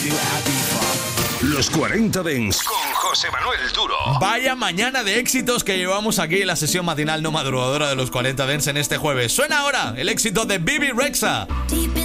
Los 40 Dents con José Manuel Duro. Vaya mañana de éxitos que llevamos aquí en la sesión matinal no madrugadora de los 40 Dents en este jueves. Suena ahora el éxito de Bebe Rexha. Deep